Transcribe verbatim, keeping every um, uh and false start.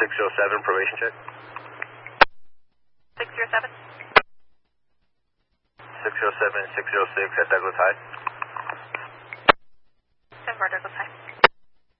six oh seven, probation check. six oh seven. six oh seven, six oh six at Douglas High. ten four Douglas High.